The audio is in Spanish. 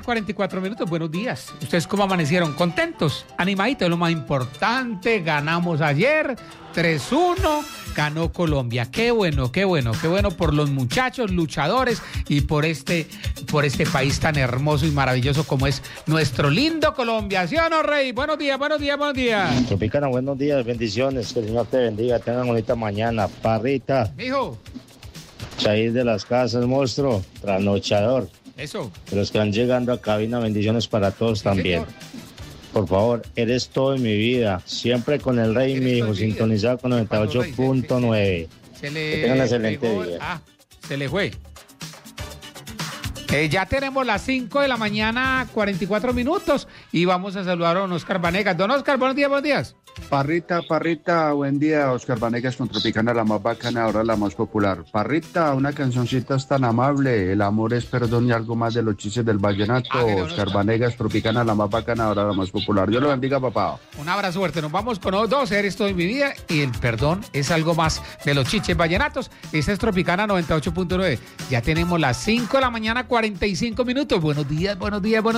44 minutos, buenos días. ¿Ustedes cómo amanecieron? ¿Contentos? ¿Animaditos? Lo más importante, ganamos ayer, 3-1, ganó Colombia. Qué bueno por los muchachos luchadores y por este país tan hermoso y maravilloso como es nuestro lindo Colombia. ¿Sí o no, Rey? Buenos días. Tropicana, buenos días, bendiciones, que el Señor te bendiga, tengan bonita mañana. Parrita, Mijo, Chair de las casas, monstruo, trasnochador. eso. De los que van llegando a cabina, bendiciones para todos también. Señor. Por favor, eres todo en mi vida, siempre con el Rey, mi hijo, sintonizado con 98.9. Se Que tengan un excelente día. Se le fue. Ya tenemos las 5 de la mañana, 44 minutos, y vamos a saludar a don Oscar Vanegas. Don Oscar, buenos días. Parrita, buen día, Oscar Vanegas con Tropicana, la más bacana, ahora la más popular. Parrita, una cancioncita es tan amable, el amor es perdón y algo más de los chistes del vallenato. Oscar Vanegas, Tropicana, la más bacana, ahora la más popular. Dios lo bendiga, papá. Un abrazo fuerte, nos vamos con los dos, eres todo en mi vida, y el perdón es algo más de los chiches vallenatos. Esta es Tropicana 98.9. Ya tenemos las 5 de la mañana, 45 minutos. Buenos días.